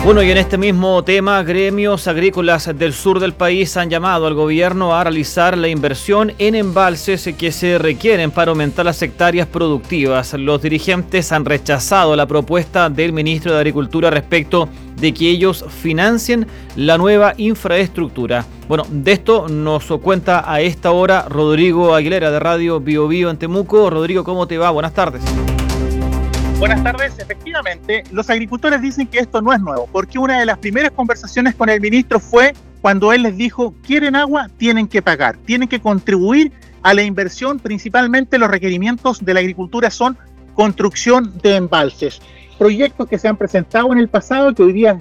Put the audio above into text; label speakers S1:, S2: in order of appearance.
S1: Bueno, y en este mismo tema, gremios agrícolas del sur del país han llamado al gobierno a realizar la inversión en embalses que se requieren para aumentar las hectáreas productivas. Los dirigentes han rechazado la propuesta del ministro de Agricultura respecto de que ellos financien la nueva infraestructura. Bueno, de esto nos cuenta a esta hora Rodrigo Aguilera de Radio Bio Bio en Temuco. Rodrigo, ¿cómo te va? Buenas tardes.
S2: Buenas tardes. Efectivamente, los agricultores dicen que esto no es nuevo, porque una de las primeras conversaciones con el ministro fue cuando él les dijo: quieren agua, tienen que pagar, tienen que contribuir a la inversión. Principalmente los requerimientos de la agricultura son construcción de embalses, proyectos que se han presentado en el pasado que hoy día